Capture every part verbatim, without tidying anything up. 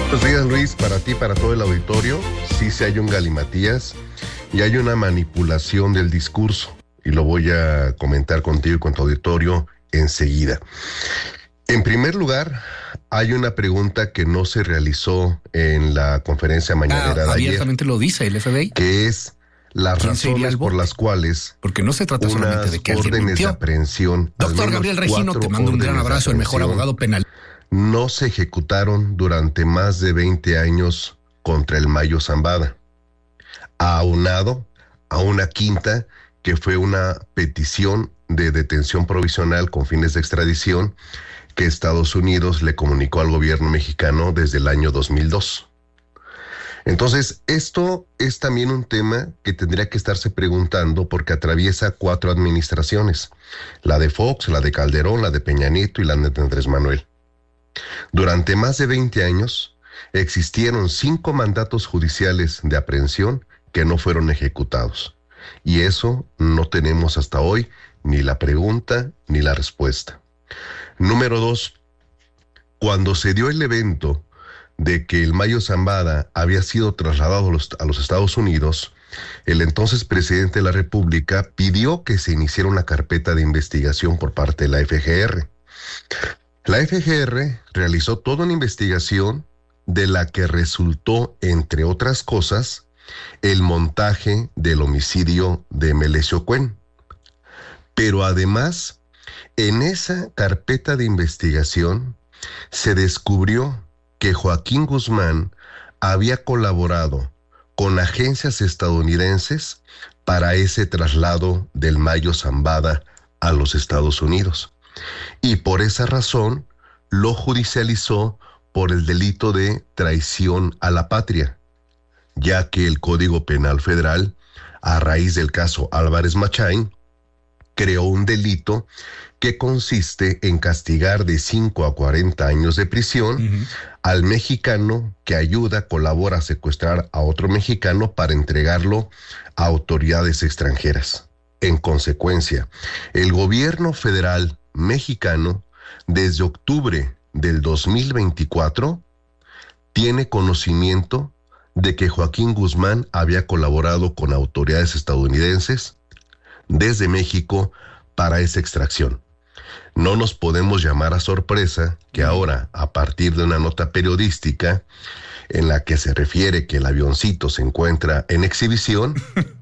Buenos días, Luis, para ti, para todo el auditorio. Sí se hay un galimatías y hay una manipulación del discurso, y lo voy a comentar contigo y con tu auditorio enseguida. En primer lugar, hay una pregunta que no se realizó en la conferencia mañanera ah, de ayer. Abiertamente lo dice el F B I. Que es las razones por las cuales porque no se trata solamente de que alguien órdenes mintió. de aprehensión. Doctor Gabriel Regino, te mando un gran abrazo, el mejor abogado penal. No se ejecutaron durante más de veinte años contra el Mayo Zambada, aunado a una quinta que fue una petición de detención provisional con fines de extradición que Estados Unidos le comunicó al gobierno mexicano desde el año dos mil dos. Entonces, esto es también un tema que tendría que estarse preguntando porque atraviesa cuatro administraciones: la de Fox, la de Calderón, la de Peña Nieto y la de Andrés Manuel. Durante más de veinte años existieron cinco mandatos judiciales de aprehensión que no fueron ejecutados. Y eso no tenemos hasta hoy ni la pregunta ni la respuesta. Número dos, cuando se dio el evento de que el Mayo Zambada había sido trasladado a los, a los Estados Unidos, el entonces presidente de la República pidió que se iniciara una carpeta de investigación por parte de la F G R. La F G R realizó toda una investigación de la que resultó, entre otras cosas, el montaje del homicidio de Melesio Cuen. Pero además, en esa carpeta de investigación se descubrió que Joaquín Guzmán había colaborado con agencias estadounidenses para ese traslado del Mayo Zambada a los Estados Unidos. Y por esa razón lo judicializó por el delito de traición a la patria, ya que el Código Penal Federal, a raíz del caso Álvarez Machain, creó un delito que consiste en castigar de cinco a cuarenta años de prisión uh-huh. al mexicano que ayuda, colabora a secuestrar a otro mexicano para entregarlo a autoridades extranjeras. En consecuencia, el gobierno federal mexicano, desde octubre del dos mil veinticuatro, tiene conocimiento de que Joaquín Guzmán había colaborado con autoridades estadounidenses desde México para esa extracción. No nos podemos llamar a sorpresa que ahora, a partir de una nota periodística en la que se refiere que el avioncito se encuentra en exhibición,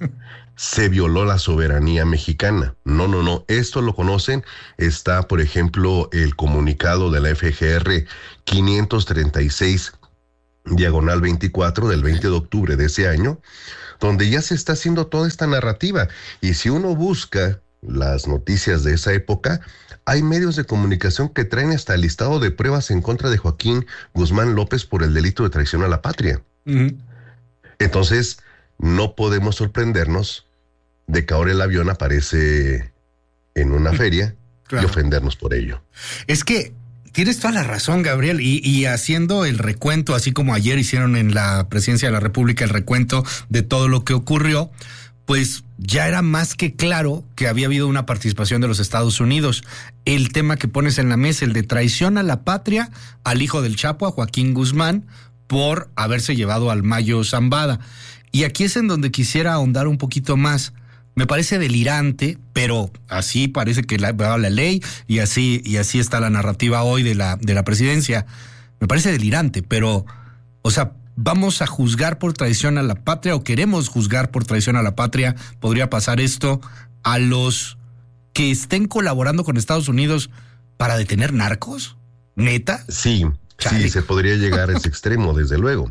se violó la soberanía mexicana. No, no, no, esto lo conocen. Está, por ejemplo, el comunicado de la F G R quinientos treinta y seis, diagonal veinticuatro, del veinte de octubre de ese año, donde ya se está haciendo toda esta narrativa. Y si uno busca las noticias de esa época, hay medios de comunicación que traen hasta el listado de pruebas en contra de Joaquín Guzmán López por el delito de traición a la patria. Uh-huh. Entonces, no podemos sorprendernos de que ahora el avión aparece en una feria claro. y ofendernos por ello. Es que tienes toda la razón, Gabriel, y, y haciendo el recuento, así como ayer hicieron en la Presidencia de la República el recuento de todo lo que ocurrió, pues ya era más que claro que había habido una participación de los Estados Unidos. El tema que pones en la mesa, el de traición a la patria al hijo del Chapo, a Joaquín Guzmán, por haberse llevado al Mayo Zambada. Y aquí es en donde quisiera ahondar un poquito más. Me parece delirante, pero así parece que la, va la ley y así, y así está la narrativa hoy de la, de la presidencia. Me parece delirante, pero, o sea, ¿vamos a juzgar por traición a la patria o queremos juzgar por traición a la patria? ¿Podría pasar esto a los que estén colaborando con Estados Unidos para detener narcos? ¿Neta? Sí, Chale. sí, se podría llegar a ese extremo, desde luego.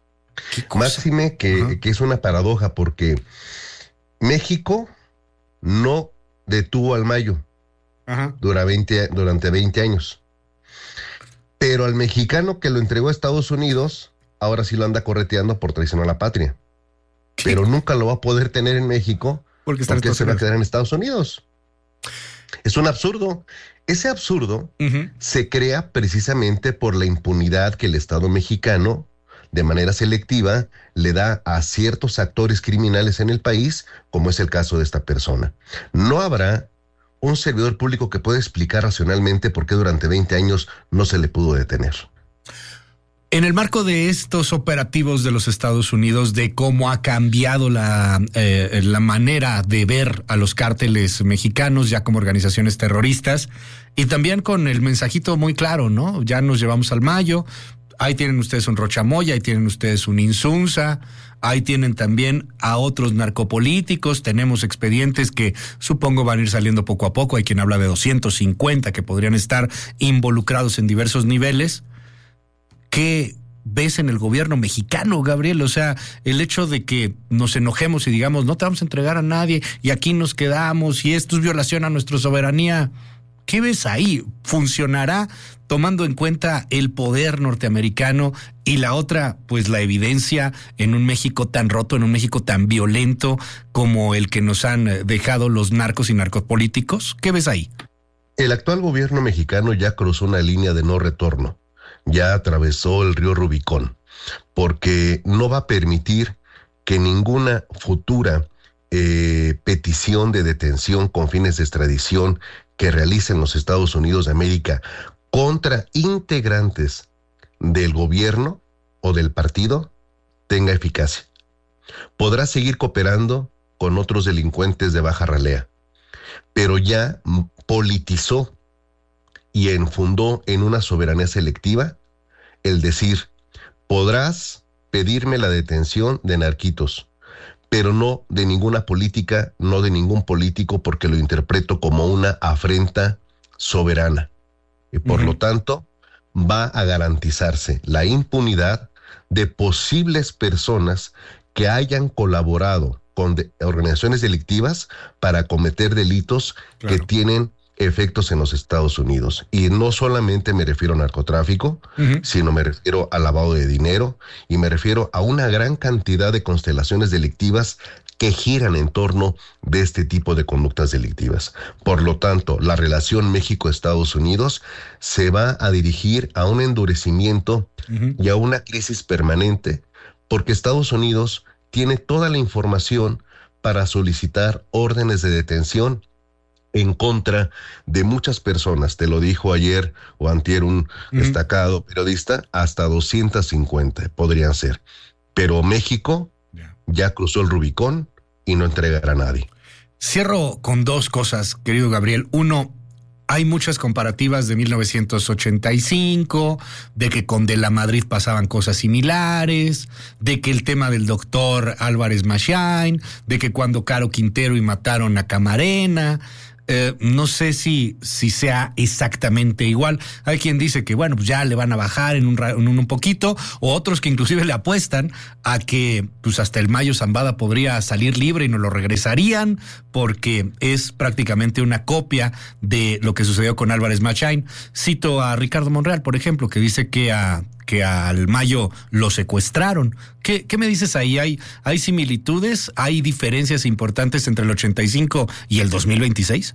Máxime que, uh-huh. que es una paradoja porque México no detuvo al Mayo uh-huh. durante, veinte, durante veinte años. Pero al mexicano que lo entregó a Estados Unidos, ahora sí lo anda correteando por traición a la patria. ¿Qué? Pero nunca lo va a poder tener en México porque, porque se va a quedar en Estados Unidos. Es un absurdo. Ese absurdo uh-huh. se crea precisamente por la impunidad que el Estado mexicano, de manera selectiva, le da a ciertos actores criminales en el país, como es el caso de esta persona. No habrá un servidor público que pueda explicar racionalmente por qué durante veinte años no se le pudo detener. En el marco de estos operativos de los Estados Unidos, de cómo ha cambiado la, eh, la manera de ver a los cárteles mexicanos ya como organizaciones terroristas, y también con el mensajito muy claro, ¿no? Ya nos llevamos al Mayo, ahí tienen ustedes un Rochamoya, ahí tienen ustedes un Insunza, ahí tienen también a otros narcopolíticos, tenemos expedientes que supongo van a ir saliendo poco a poco, hay quien habla de doscientos cincuenta que podrían estar involucrados en diversos niveles. ¿Qué ves en el gobierno mexicano, Gabriel? O sea, el hecho de que nos enojemos y digamos, no te vamos a entregar a nadie y aquí nos quedamos y esto es violación a nuestra soberanía. ¿Qué ves ahí? ¿Funcionará tomando en cuenta el poder norteamericano y la otra, pues la evidencia en un México tan roto, en un México tan violento como el que nos han dejado los narcos y narcopolíticos? ¿Qué ves ahí? El actual gobierno mexicano ya cruzó una línea de no retorno. Ya atravesó el río Rubicón, porque no va a permitir que ninguna futura eh, petición de detención con fines de extradición que realicen los Estados Unidos de América contra integrantes del gobierno o del partido tenga eficacia. Podrá seguir cooperando con otros delincuentes de baja ralea, pero ya politizó y enfundó en una soberanía selectiva el decir, podrás pedirme la detención de narquitos, pero no de ninguna política, no de ningún político, porque lo interpreto como una afrenta soberana. Y por uh-huh. lo tanto, va a garantizarse la impunidad de posibles personas que hayan colaborado con de- organizaciones delictivas para cometer delitos claro. que tienen efectos en los Estados Unidos. Y no solamente me refiero a narcotráfico, uh-huh. sino me refiero al lavado de dinero y me refiero a una gran cantidad de constelaciones delictivas que giran en torno de este tipo de conductas delictivas. Por lo tanto, la relación México-Estados Unidos se va a dirigir a un endurecimiento uh-huh. y a una crisis permanente, porque Estados Unidos tiene toda la información para solicitar órdenes de detención en contra de muchas personas. Te lo dijo ayer o antier un uh-huh. destacado periodista, hasta doscientas cincuenta podrían ser. Pero México yeah. ya cruzó el Rubicón y no entregará a nadie. Cierro con dos cosas, querido Gabriel. Uno, hay muchas comparativas de mil novecientos ochenta y cinco, de que con De la Madrid pasaban cosas similares, de que el tema del doctor Álvarez Machain, de que cuando Caro Quintero y mataron a Camarena. Eh, no sé si, si sea exactamente igual. Hay quien dice que, bueno, pues ya le van a bajar en un, en un poquito, o otros que inclusive le apuestan a que pues hasta el Mayo Zambada podría salir libre y nos lo regresarían, porque es prácticamente una copia de lo que sucedió con Álvarez Machain. Cito a Ricardo Monreal, por ejemplo, que dice que a que al Mayo lo secuestraron. ¿Qué, qué me dices ahí? ¿Hay, ¿Hay similitudes? ¿Hay diferencias importantes entre el ochenta y cinco y el dos mil veintiséis?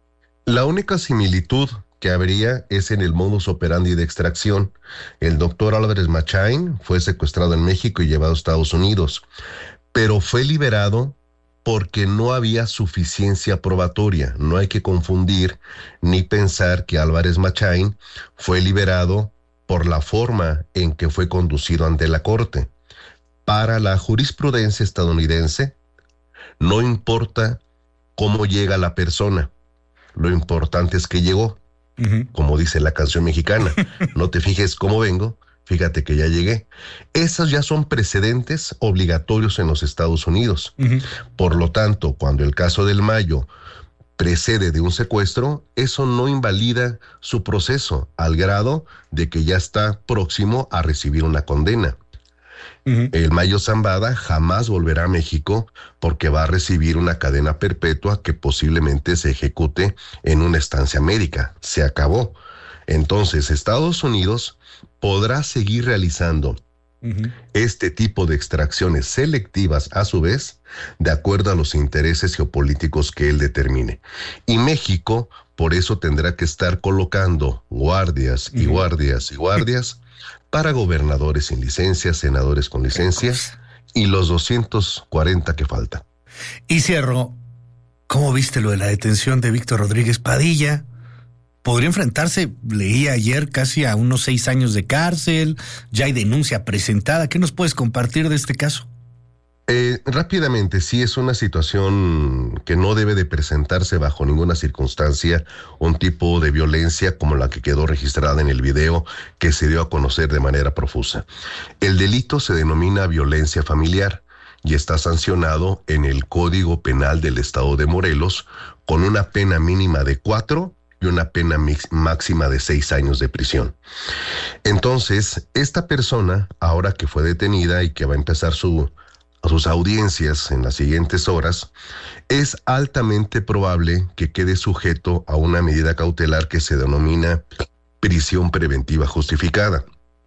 La única similitud que habría es en el modus operandi de extracción. El doctor Álvarez Machain fue secuestrado en México y llevado a Estados Unidos, pero fue liberado porque no había suficiencia probatoria. No hay que confundir ni pensar que Álvarez Machain fue liberado por la forma en que fue conducido ante la corte. Para la jurisprudencia estadounidense, no importa cómo llega la persona, lo importante es que llegó, uh-huh. como dice la canción mexicana, no te fijes cómo vengo, fíjate que ya llegué. Esos ya son precedentes obligatorios en los Estados Unidos. Uh-huh. Por lo tanto, cuando el caso del Mayo precede de un secuestro, eso no invalida su proceso al grado de que ya está próximo a recibir una condena. Uh-huh. El Mayo Zambada jamás volverá a México porque va a recibir una cadena perpetua que posiblemente se ejecute en una estancia médica. Se acabó. Entonces, Estados Unidos podrá seguir realizando Uh-huh. este tipo de extracciones selectivas, a su vez, de acuerdo a los intereses geopolíticos que él determine. Y México, por eso, tendrá que estar colocando guardias y uh-huh. guardias y guardias para gobernadores sin licencia, senadores con licencia y los doscientos cuarenta que faltan. Y cierro, ¿cómo viste lo de la detención de Víctor Rodríguez Padilla? podría enfrentarse, leí ayer, casi a unos seis años de cárcel, ya hay denuncia presentada. ¿Qué nos puedes compartir de este caso? Eh, rápidamente, sí es una situación que no debe de presentarse bajo ninguna circunstancia, un tipo de violencia como la que quedó registrada en el video que se dio a conocer de manera profusa. El delito se denomina violencia familiar y está sancionado en el Código Penal del Estado de Morelos con una pena mínima de cuatro y una pena mix- máxima de seis años de prisión. Entonces, esta persona, ahora que fue detenida y que va a empezar su sus audiencias en las siguientes horas, es altamente probable que quede sujeto a una medida cautelar que se denomina prisión preventiva justificada.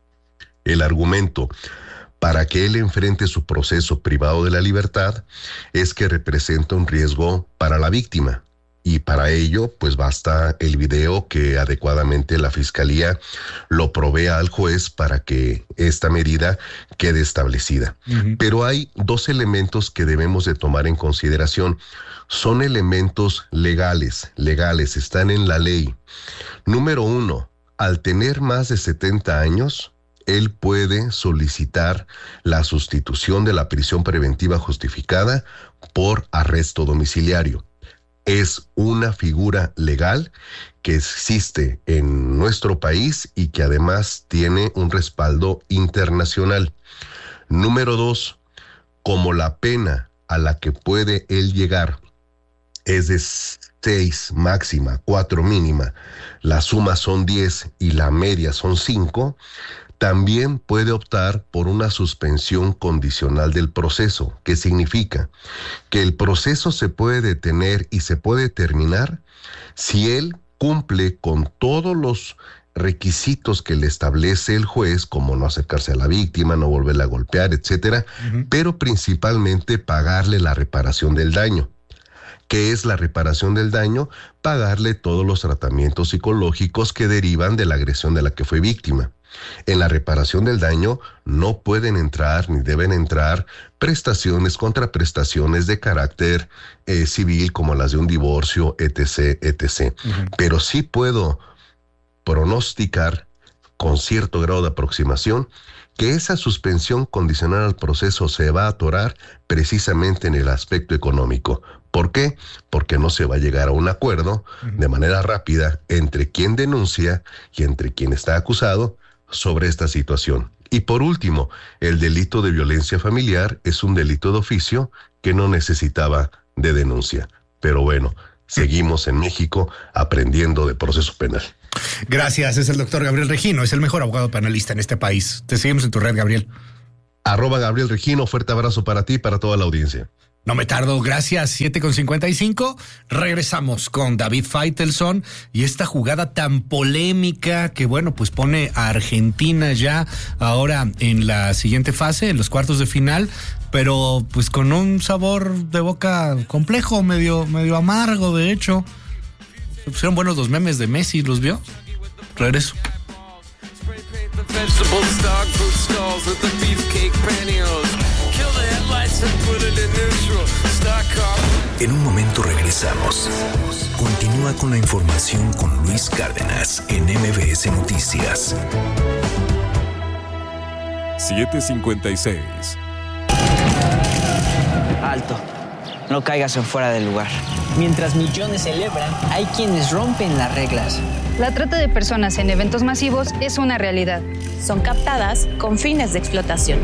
El argumento para que él enfrente su proceso privado de la libertad es que representa un riesgo para la víctima. Y para ello, pues basta el video que adecuadamente la Fiscalía lo provea al juez para que esta medida quede establecida. Uh-huh. Pero hay dos elementos que debemos de tomar en consideración. Son elementos legales, legales, están en la ley. Número uno, al tener más de setenta años, él puede solicitar la sustitución de la prisión preventiva justificada por arresto domiciliario. Es una figura legal que existe en nuestro país y que además tiene un respaldo internacional. Número dos, como la pena a la que puede él llegar es de seis máxima, cuatro mínima, la suma son diez y la media son cinco, también puede optar por una suspensión condicional del proceso. ¿Qué significa? Que el proceso se puede detener y se puede terminar si él cumple con todos los requisitos que le establece el juez, como no acercarse a la víctima, no volverla a golpear, etcétera, uh-huh. pero principalmente pagarle la reparación del daño. ¿Qué es la reparación del daño? Pagarle todos los tratamientos psicológicos que derivan de la agresión de la que fue víctima. En la reparación del daño no pueden entrar ni deben entrar prestaciones, contraprestaciones de carácter eh, civil como las de un divorcio, etcétera, etcétera. Uh-huh. Pero sí puedo pronosticar con cierto grado de aproximación que esa suspensión condicional al proceso se va a atorar precisamente en el aspecto económico. ¿Por qué? Porque no se va a llegar a un acuerdo uh-huh. de manera rápida entre quien denuncia y entre quien está acusado sobre esta situación. Y por último, el delito de violencia familiar es un delito de oficio que no necesitaba de denuncia. Pero bueno, seguimos en México aprendiendo de proceso penal. Gracias, es el doctor Gabriel Regino, es el mejor abogado penalista en este país. Te seguimos en tu red, Gabriel. Arroba Gabriel Regino, fuerte abrazo para ti y para toda la audiencia. No me tardo, gracias. siete con cincuenta y cinco. Regresamos con David Faitelson y esta jugada tan polémica que, bueno, pues pone a Argentina ya ahora en la siguiente fase, en los cuartos de final, pero pues con un sabor de boca complejo, medio, medio amargo, de hecho. Se pusieron buenos los memes de Messi, ¿los vio? Regreso. En un momento regresamos. Continúa con la información con Luis Cárdenas en M B S Noticias. siete cincuenta y seis. Alto. No caigas en fuera del lugar. Mientras millones celebran, hay quienes rompen las reglas. La trata de personas en eventos masivos es una realidad. Son captadas con fines de explotación.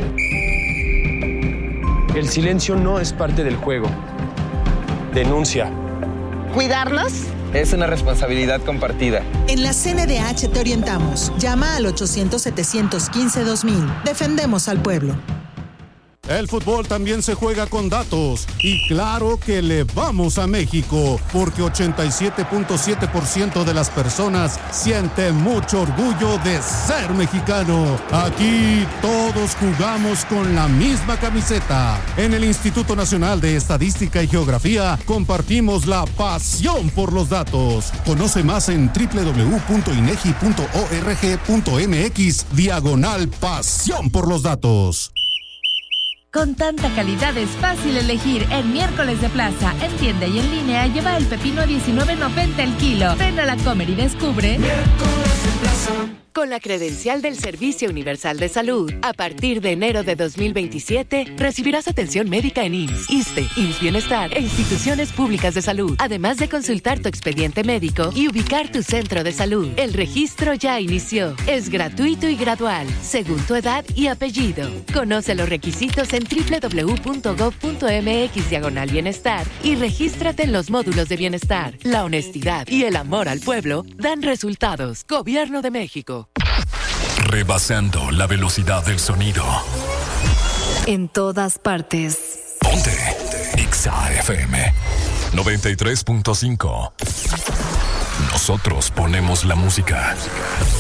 El silencio no es parte del juego. Denuncia. ¿Cuidarnos? Es una responsabilidad compartida. En la C N D H te orientamos. Llama al ochocientos, setecientos quince, dos mil. Defendemos al pueblo. El fútbol también se juega con datos y claro que le vamos a México porque ochenta y siete punto siete por ciento de las personas sienten mucho orgullo de ser mexicano. Aquí todos jugamos con la misma camiseta. En el Instituto Nacional de Estadística y Geografía compartimos la pasión por los datos. Conoce más en doble u doble u doble u punto inegi punto org punto m x diagonal pasión por los datos. Con tanta calidad es fácil elegir. En Miércoles de Plaza, en tienda y en línea, lleva el pepino a diecinueve noventa el kilo. Ven a la Comer y descubre. Miércoles de Plaza. Con la credencial del Servicio Universal de Salud, a partir de enero de dos mil veintisiete, recibirás atención médica en I M S S, ISSSTE, I M S S Bienestar e instituciones públicas de salud, además de consultar tu expediente médico y ubicar tu centro de salud. El registro ya inició. Es gratuito y gradual, según tu edad y apellido. Conoce los requisitos en doble u doble u doble u punto gob punto eme equis diagonal bienestar y regístrate en los módulos de bienestar. La honestidad y el amor al pueblo dan resultados. Gobierno de México. Rebasando la velocidad del sonido. En todas partes. Ponte Exa F M noventa y tres punto cinco. Nosotros ponemos la música.